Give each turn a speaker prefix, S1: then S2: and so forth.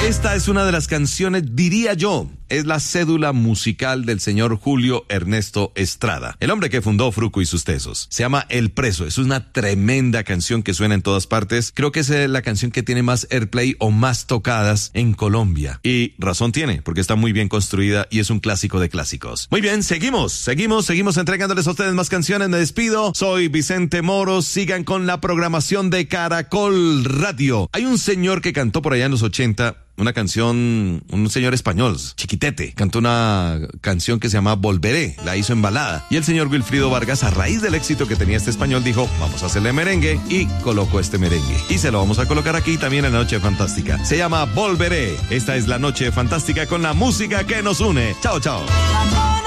S1: Esta es una de las canciones, diría yo, es la cédula musical del señor Julio Ernesto Estrada, el hombre que fundó Fruco y sus Tesos. Se llama El Preso, es una tremenda canción que suena en todas partes. Creo que es la canción que tiene más airplay o más tocadas en Colombia. Y razón tiene, porque está muy bien construida y es un clásico de clásicos. Muy bien, seguimos entregándoles a ustedes más canciones. Me despido, soy Vicente Moros, sigan con la programación de Caracol Radio. Hay un señor que cantó por allá en los 80, una canción, un señor español, Chiquitete, cantó una canción que se llama Volveré, la hizo en balada. Y el señor Wilfrido Vargas, a raíz del éxito que tenía este español, dijo, vamos a hacerle merengue, y colocó este merengue. Y se lo vamos a colocar aquí también en la Noche Fantástica. Se llama Volveré. Esta es la Noche Fantástica con la música que nos une. Chao, chao.